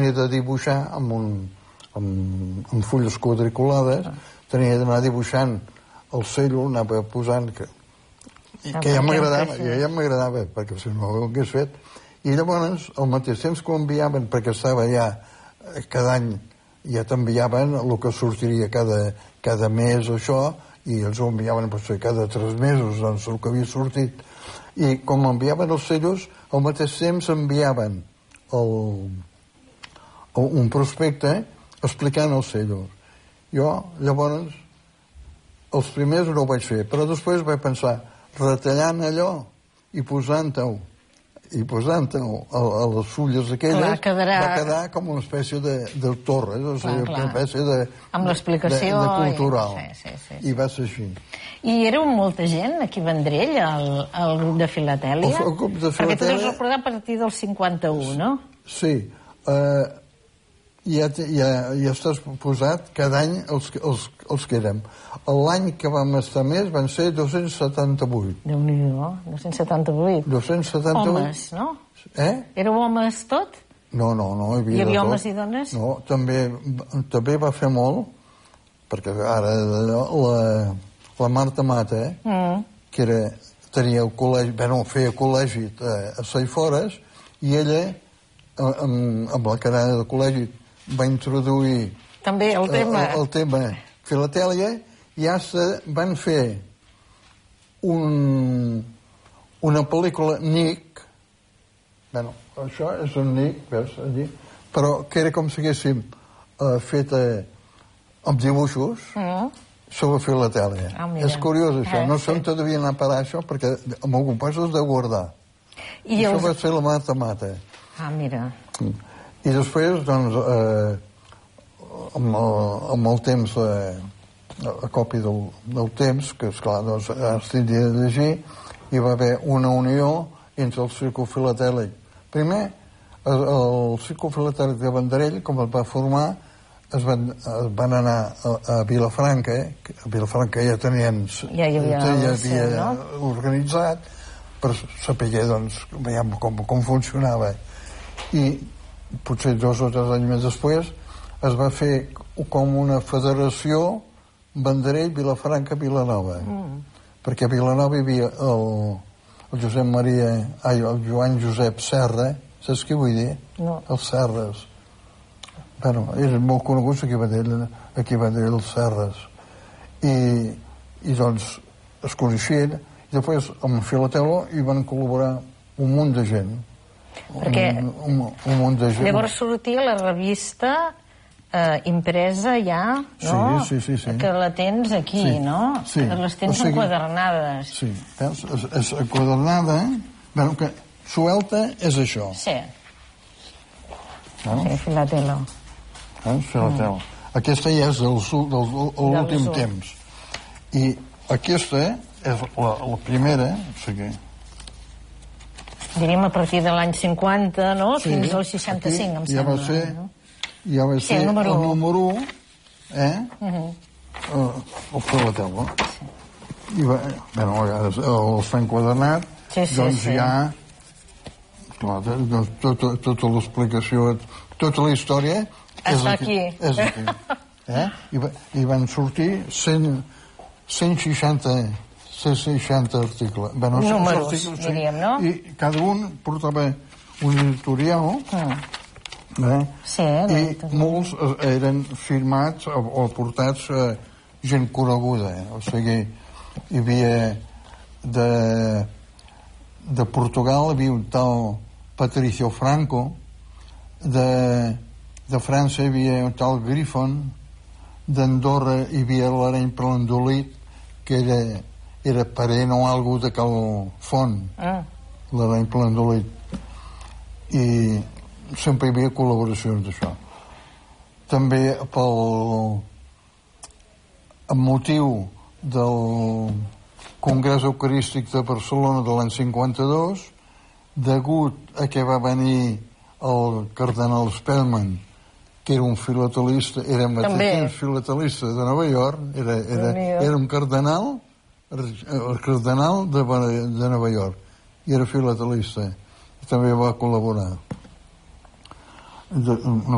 tenia de dibuixar amb fulles quadriculades, tenia d'anar dibuixant el cello, anava posant que ja m'agradava, perquè si no ho hagués fet. I llavors, al mateix temps que ho enviaven, perquè estava ja cada any, ja t'enviaven el que sortiria cada mes, això, i els ho enviaven potser cada 3 mesos, doncs el que havia sortit. I com enviaven els cellos, al mateix temps enviaven un prospecte explicant els cellos. Jo, llavors, els primers no ho vaig fer, però després vaig pensar, retallant allò i posant-ho a les fulles aquelles, va quedar com una espècie de torre, una espècie de cultural. I va ser així. I éreu molta gent aquí a Vendrell, al grup de filatèlia? Perquè tu deus recordar a partir del 51, no? Sí. Ja estàs posat cada any els que érem. L'any que vam estar més van ser 278. Déu-n'hi-do, 278. 278. Homes, no? Éreu homes tot? No, hi havia homes i dones? No, també va fer molt, perquè ara la Marta Mata, que tenia el col·legi, feia col·legi a Saifores, i ella, amb la carrera de col·legi, va introduir també el tema filatèlia, i ja van fer una pel·lícula Nick, això és un Nick, veus, allí, però que era com si haguéssim fet amb dibuixos sobre filatèlia. És curiós això, no sé on devia anar a parar això, perquè en algun pas has de guardar. Això va ser la Mata. Ah, mira. I després, doncs, amb el temps, a còpia del temps, que esclar, doncs, es tindria de llegir, hi va haver una unió entre el Círculo Filatèlic. Primer, el Círculo Filatèlic de Vendrell, com es va formar, van anar a Vilafranca, a Vilafranca ja havia organitzat, per saber, doncs, veiem com funcionava. I potser 2 o 3 anys més després es va fer com una federació Vendrell, Vilafranca, Vilanova, perquè a Vilanova hi havia el Joan Josep Serra, saps què vull dir? No. Els Serres. Eren molt coneguts aquí a Vendrell, els Serres. I doncs es coneixien, i després amb Filatèlia hi van col·laborar un munt de gent. Perquè llavors sortia la revista impresa ja, no? Sí. Que la tens aquí, no? Sí. Les tens enquadernades. Sí, és enquadernada, que suelta és això. Sí, Filatèlia. Aquesta ja és de l'últim temps. I aquesta és la primera, o sigui... Diríem a partir de l'any 50, no? Fins al 65, em sembla. Ja va ser el número 1, el Filatèlia. I, a vegades està enquadernat, doncs ja... Tota l'explicació, tota la història... Està aquí. I van sortir 160 articles. Números, diríem, no? I cada un portava un editorial, i molts eren firmats o portats gent coneguda. O sigui, hi havia de Portugal, hi havia un tal Patricio Franco, de França hi havia un tal Griffon, d'Andorra hi havia l'Areny Plandolit, que era parent o algo de Cal Font, l'Areny Plandolit. I sempre hi havia col·laboracions d'això. També amb motiu del Congrés Eucarístic de Barcelona de l'any 52, degut a que va venir el cardenal Spellman, que era un filatelista, era mateix filatelista de Nova York, era un cardenal, el cardenal de Nova York, i era filatelista, i també va col·laborar.